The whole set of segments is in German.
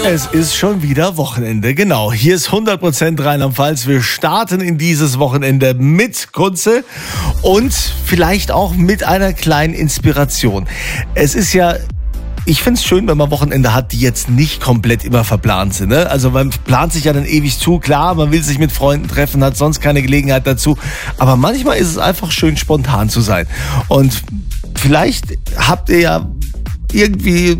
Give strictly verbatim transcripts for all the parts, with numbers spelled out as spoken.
Es ist schon wieder Wochenende, genau. Hier ist hundert Prozent Rheinland-Pfalz. Wir starten in dieses Wochenende mit Kunze und vielleicht auch mit einer kleinen Inspiration. Es ist ja... Ich finde es schön, wenn man Wochenende hat, die jetzt nicht komplett immer verplant sind. Ne? Also man plant sich ja dann ewig zu. Klar, man will sich mit Freunden treffen, hat sonst keine Gelegenheit dazu. Aber manchmal ist es einfach schön, spontan zu sein. Und vielleicht habt ihr ja irgendwie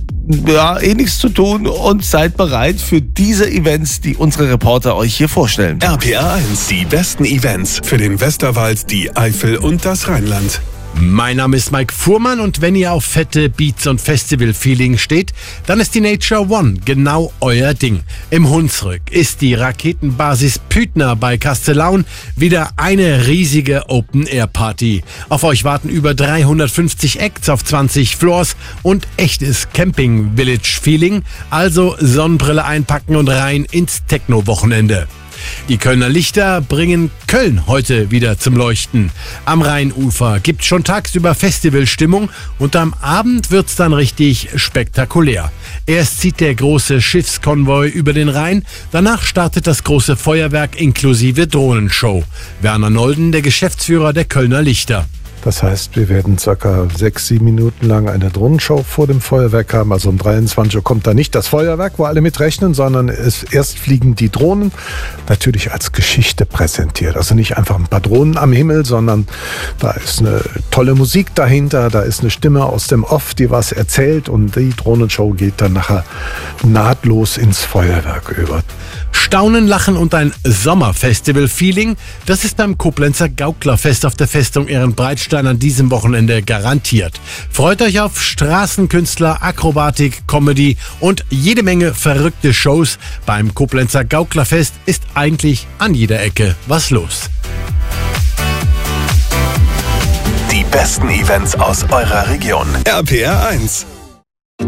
ja, eh nichts zu tun und seid bereit für diese Events, die unsere Reporter euch hier vorstellen. R P R eins, die besten Events für den Westerwald, die Eifel und das Rheinland. Mein Name ist Mike Fuhrmann und wenn ihr auf fette Beats und Festival-Feeling steht, dann ist die Nature One genau euer Ding. Im Hunsrück ist die Raketenbasis Pütner bei Kastellaun wieder eine riesige Open-Air-Party. Auf euch warten über dreihundertfünfzig Acts auf zwanzig Floors und echtes Camping-Village-Feeling, also Sonnenbrille einpacken und rein ins Techno-Wochenende. Die Kölner Lichter bringen Köln heute wieder zum Leuchten. Am Rheinufer gibt's schon tagsüber Festivalstimmung und am Abend wird's dann richtig spektakulär. Erst zieht der große Schiffskonvoi über den Rhein, danach startet das große Feuerwerk inklusive Drohnenshow. Werner Nolden, der Geschäftsführer der Kölner Lichter. Das heißt, wir werden circa sechs, sieben Minuten lang eine Drohnenshow vor dem Feuerwerk haben. Also um dreiundzwanzig Uhr kommt da nicht das Feuerwerk, wo alle mitrechnen, sondern es erst fliegen die Drohnen, natürlich als Geschichte präsentiert. Also nicht einfach ein paar Drohnen am Himmel, sondern da ist eine tolle Musik dahinter, da ist eine Stimme aus dem Off, die was erzählt und die Drohnenshow geht dann nachher nahtlos ins Feuerwerk über. Staunen, Lachen und ein Sommerfestival-Feeling, das ist beim Koblenzer Gauklerfest auf der Festung Ehrenbreitstein an diesem Wochenende garantiert. Freut euch auf Straßenkünstler, Akrobatik, Comedy und jede Menge verrückte Shows. Beim Koblenzer Gauklerfest ist eigentlich an jeder Ecke was los. Die besten Events aus eurer Region. R P R eins.